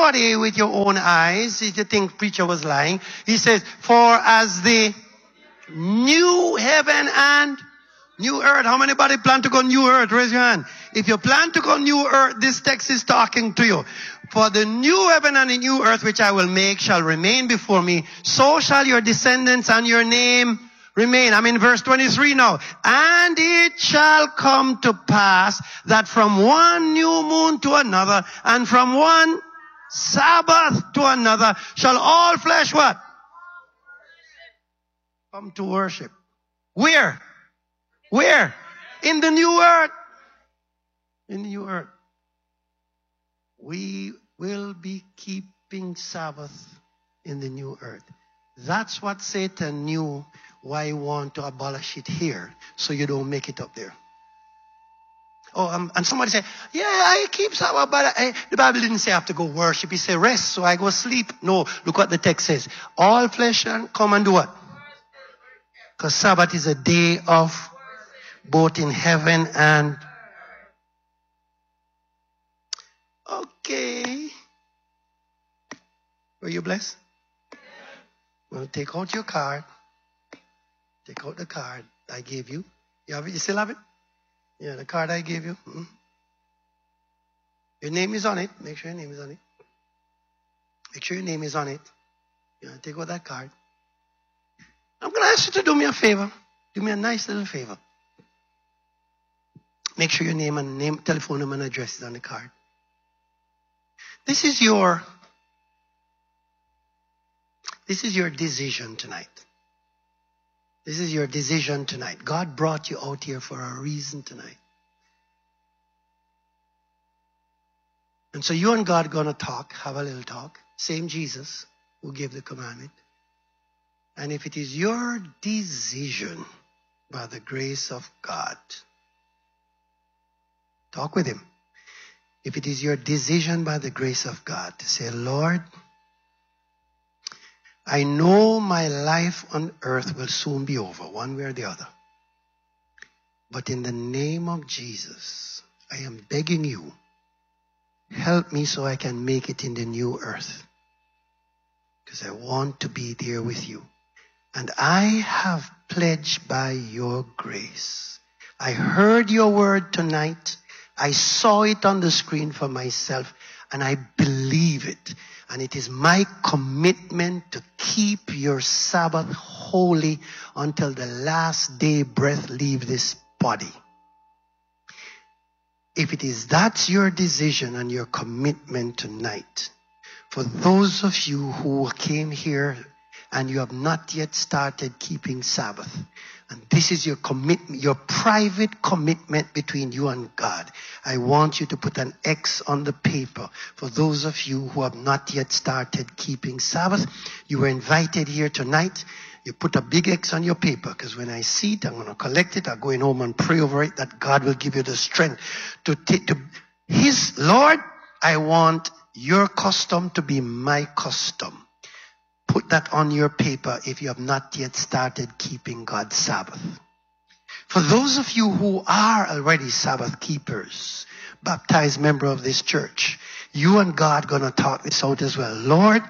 everybody with your own eyes, if you think preacher was lying. He says, for as the new heaven and new earth. How many body plan to go new earth? Raise your hand. If you plan to go new earth, this text is talking to you. For the new heaven and the new earth which I will make shall remain before me. So shall your descendants and your name remain. I'm in verse 23 now. And it shall come to pass that from one new moon to another and from one Sabbath to another shall all flesh what? Come to worship. Where? Where? In the new earth. In the new earth. We will be keeping Sabbath in the new earth. That's what Satan knew why he wanted to abolish it here, so you don't make it up there. Oh, and somebody say, yeah, I keep Sabbath, but the Bible didn't say I have to go worship. It said rest, so I go sleep. No, look what the text says. All flesh shall come and do what? Because Sabbath is a day of both in heaven and... Okay. Were you blessed? Well, take out your card. Take out the card I gave you. You have it? You still have it? Yeah, the card I gave you. Mm-hmm. Your name is on it. Make sure your name is on it. Make sure your name is on it. Yeah, take out that card. I'm going to ask you to do me a favor. Do me a nice little favor. Make sure your name, telephone number and address is on the card. This is your decision tonight. This is your decision tonight. God brought you out here for a reason tonight. And so you and God are going to talk, have a little talk. Same Jesus who gave the commandment. And if it is your decision by the grace of God, talk with him. If it is your decision by the grace of God to say, Lord, I know my life on earth will soon be over, one way or the other. But in the name of Jesus, I am begging you, help me so I can make it in the new earth. Because I want to be there with you. And I have pledged by your grace. I heard your word tonight. I saw it on the screen for myself, and I believe it. And it is my commitment to keep your Sabbath holy until the last day breath leave this body. If it is that's your decision and your commitment tonight, for those of you who came here and you have not yet started keeping Sabbath, and this is your commitment, your private commitment between you and God, I want you to put an X on the paper. For those of you who have not yet started keeping Sabbath, you were invited here tonight. You put a big X on your paper, because when I see it, I'm going to collect it. I'm going home and pray over it, that God will give you the strength to His Lord, I want your custom to be my custom. Put that on your paper if you have not yet started keeping God's Sabbath. For those of you who are already Sabbath keepers, baptized member of this church, you and God going to talk this out as well. Lord,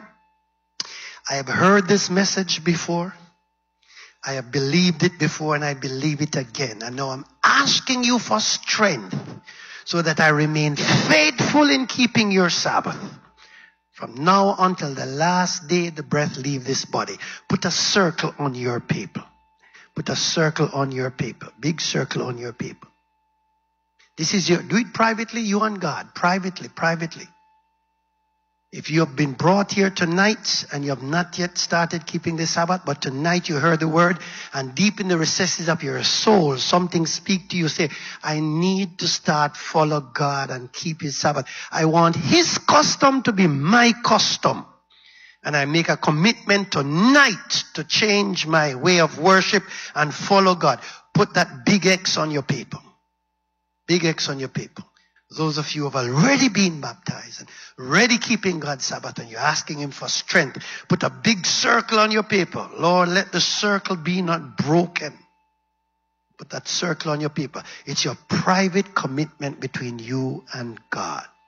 I have heard this message before. I have believed it before, and I believe it again. And now I'm asking you for strength so that I remain faithful in keeping your Sabbath. From now until the last day the breath leave this body. Put a circle on your paper. Put a circle on your paper. Big circle on your paper. This is do it privately, you and God. Privately. If you have been brought here tonight and you have not yet started keeping the Sabbath, but tonight you heard the word, and deep in the recesses of your soul, something speak to you, say, I need to start follow God and keep his Sabbath. I want his custom to be my custom. And I make a commitment tonight to change my way of worship and follow God. Put that big X on your paper. Big X on your paper. Those of you who have already been baptized and already keeping God's Sabbath, and you're asking him for strength, put a big circle on your paper. Lord, let the circle be not broken. Put that circle on your paper. It's your private commitment between you and God.